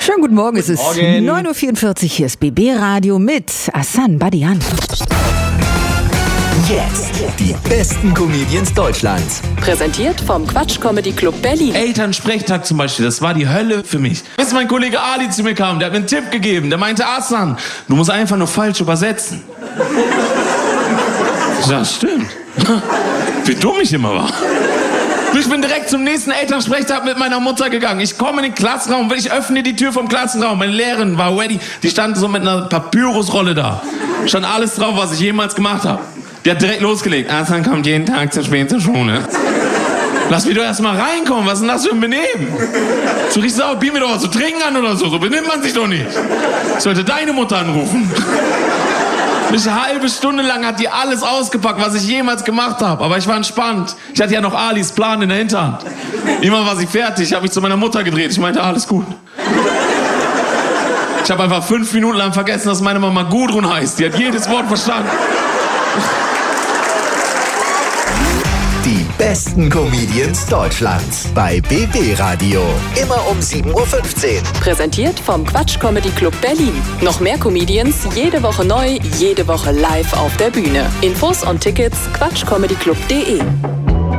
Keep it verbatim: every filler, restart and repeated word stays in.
Schönen guten Morgen, es ist Morgen. neun Uhr vierundvierzig, hier ist B B Radio mit Hassan Badian. Jetzt die besten Comedians Deutschlands. Präsentiert vom Quatsch Comedy Club Berlin. Elternsprechtag zum Beispiel, das war die Hölle für mich. Bis mein Kollege Ali zu mir kam, der hat mir einen Tipp gegeben. Der meinte, Hassan, du musst einfach nur falsch übersetzen. Ja, stimmt. Wie dumm ich immer war. Ich bin direkt zum nächsten Elternsprechtag mit meiner Mutter gegangen. Ich komme in den Klassenraum, ich öffne die Tür vom Klassenraum. Meine Lehrerin war ready. Die stand so mit einer Papyrusrolle da. Stand alles drauf, was ich jemals gemacht habe. Die hat direkt losgelegt. Hassan kommt jeden Tag zu spät zur Schule. Lass mich doch erst mal reinkommen. Was ist denn das für ein Benehmen? So richtig sauer, biet mir doch was zu trinken an oder so. So benimmt man sich doch nicht. Ich sollte deine Mutter anrufen. Eine halbe Stunde lang hat die alles ausgepackt, was ich jemals gemacht habe. Aber ich war entspannt. Ich hatte ja noch Alis Plan in der Hinterhand. Immer war sie fertig. Ich habe mich zu meiner Mutter gedreht. Ich meinte, alles gut. Ich habe einfach fünf Minuten lang vergessen, dass meine Mama Gudrun heißt. Die hat jedes Wort verstanden. Die besten Comedians Deutschlands bei B B Radio. Immer um sieben Uhr fünfzehn. Präsentiert vom Quatsch Comedy Club Berlin. Noch mehr Comedians, jede Woche neu, jede Woche live auf der Bühne. Infos und Tickets quatschcomedyclub punkt de.